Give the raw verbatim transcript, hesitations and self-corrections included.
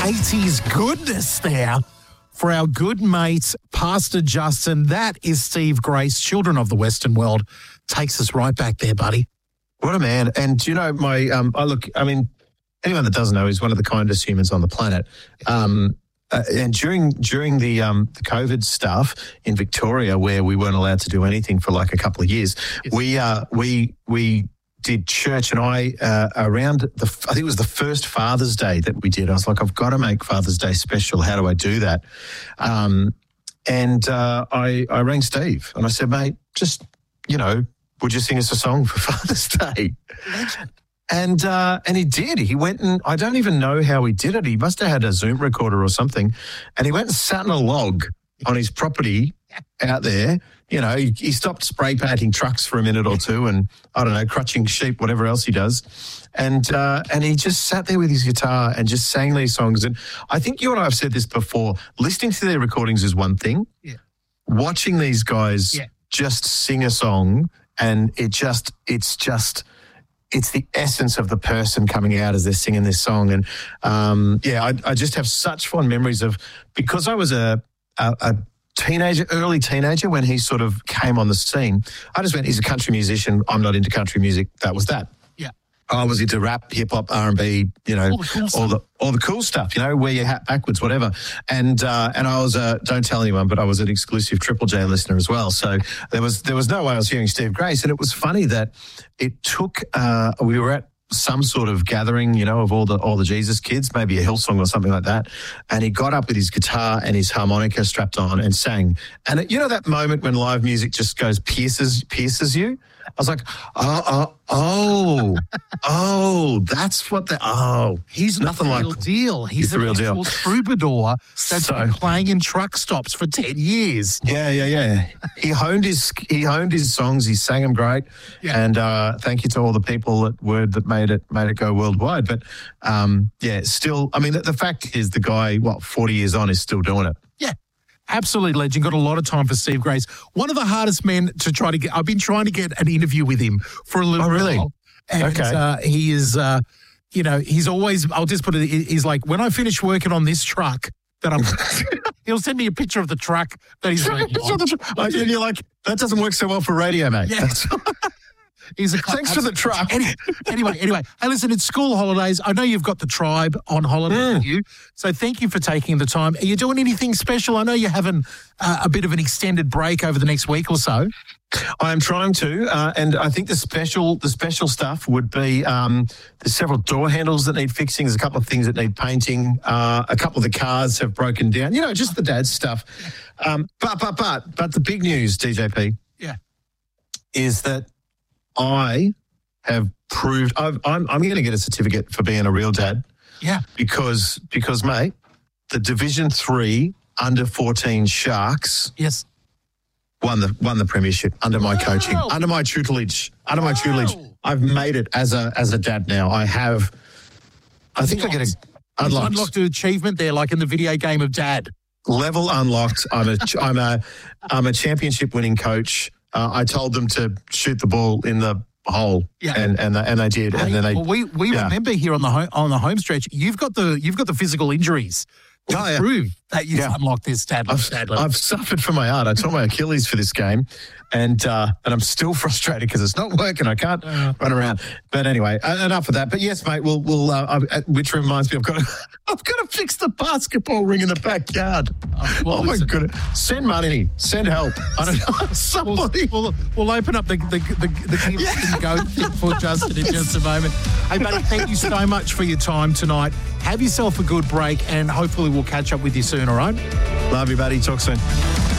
eighties goodness there for our good mate, Pastor Justin. That is Steve Grace, Children of the Western World. Takes us right back there, buddy. What a man. And, you know, my, um, I look, I mean, anyone that doesn't know, he's one of the kindest humans on the planet. Um, uh, and during during the um, the COVID stuff in Victoria, where we weren't allowed to do anything for like a couple of years, yes. we uh, we we did church, and I uh, around the I think it was the first Father's Day that we did. I was like, I've got to make Father's Day special. How do I do that? Um, and uh, I I rang Steve and I said, mate, just you know, would you sing us a song for Father's Day? Legend. And uh, and he did. He went and I don't even know how he did it. He must have had a Zoom recorder or something. And he went and sat in a log on his property out there. You know, he, he stopped spray painting trucks for a minute or two and, I don't know, crutching sheep, whatever else he does. And uh, and he just sat there with his guitar and just sang these songs. And I think you and I have said this before. Listening to their recordings is one thing. Yeah. Watching these guys yeah. just sing a song and it just, it's just... it's the essence of the person coming out as they're singing this song. And, um, yeah, I, I just have such fond memories of, because I was a, a, a teenager, early teenager when he sort of came on the scene, I just went, he's a country musician. I'm not into country music. That was that. Yeah. I was into rap, hip-hop, R and B, you know, all the cool all the, all the cool stuff, you know, wear your hat backwards, whatever. And uh, and I was, uh, don't tell anyone, but I was an exclusive Triple J listener as well. So there was there was no way I was hearing Steve Grace. And it was funny that it took, uh, we were at some sort of gathering, you know, of all the all the Jesus kids, maybe a Hillsong or something like that. And he got up with his guitar and his harmonica strapped on and sang. And it, you know that moment when live music just goes, pierces, pierces you? I was like, oh, oh, oh, oh, that's what the, oh. He's nothing the real like deal. He's, he's the an real deal. troubadour that's So- been playing in truck stops for ten years. Yeah, yeah, yeah. He honed his he honed his songs. He sang them great, Yeah. and uh, thank you to all the people at Word that made it made it go worldwide. But um, yeah, still, I mean, the, the fact is, the guy, what, forty years on, is still doing it. Yeah. Absolute legend. Got a lot of time for Steve Grace. One of the hardest men to try to get. I've been trying to get an interview with him for a little Oh, really? while. And, Okay. uh, he is, uh, you know, he's always, I'll just put it, he's like, when I finish working on this truck that I'm, he'll send me a picture of the truck that he's working on. Oh, and you're like, that doesn't work so well for radio, mate. Yeah. That's- He's a Thanks for the truck. Anyway, anyway, anyway. Hey, listen, it's school holidays. I know you've got the tribe on holiday Mm. with you, so thank you for taking the time. Are you doing anything special? I know you're having uh, a bit of an extended break over the next week or so. I am trying to, uh, and I think the special the special stuff would be um, there's several door handles that need fixing. There's a couple of things that need painting. Uh, a couple of the cars have broken down. You know, just the dad stuff. Um, but but but but the big news, D J P, Yeah. is that I have proved I've, I'm I'm going to get a certificate for being a real dad Yeah. because because mate, the Division Three under fourteen Sharks Yes. won the won the premiership under my Wow. coaching, under my tutelage, under my Wow. tutelage. I've made it as a as a dad now. I have. I think I get a You've unlocked, unlocked an achievement there, like in the video game of Dad. level unlocked. I'm a I'm a I'm a championship winning coach. Uh, I told them to shoot the ball in the hole, Yeah. and and they, and they did, and then they. well, we we yeah. remember here on the home, on the home stretch, you've got the you've got the physical injuries to Oh, yeah. prove that you've Yeah. unlocked this dad. I've, dad I've suffered from my art. I tore my Achilles for this game, and uh, and I'm still frustrated because it's not working. I can't Uh. run around. But anyway, uh, enough of that. But yes, mate, we'll we'll. Uh, uh, which reminds me, I've got to, I've got to fix the basketball ring in the backyard. Oh, well, oh my listen. goodness! Send money. Send help. I don't know. We'll, Somebody. we'll, we'll open up the the the, the gift Yeah. and go thing for Justin in just a moment. Hey, buddy, thank you so much for your time tonight. Have yourself a good break, and hopefully we'll catch up with you soon. All right. Love you, buddy. Talk soon.